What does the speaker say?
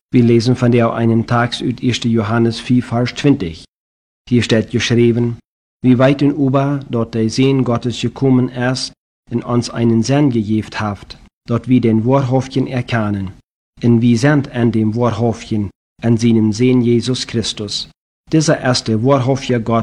Wir lesen von der einen Tags uit 1. Johannes 4, Vers 20. Hier steht geschrieben: Wie weit in Ober, dort der Sehn Gottes gekommen ist, in uns einen Sinn gegeben haft, dort wir den Wahrhaftigen erkennen. Und wir sind an dem Wahrhaftigen, an seinem Sehn Jesus Christus. Dieser ist der wahrhaftige Gott